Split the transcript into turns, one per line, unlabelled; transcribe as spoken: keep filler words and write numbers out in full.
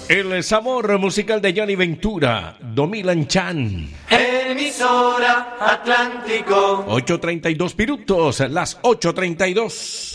El sabor musical de Johnny Ventura, Domilan Chan.
Emisora Atlántico.
ocho treinta y dos minutos, las ocho treinta y dos.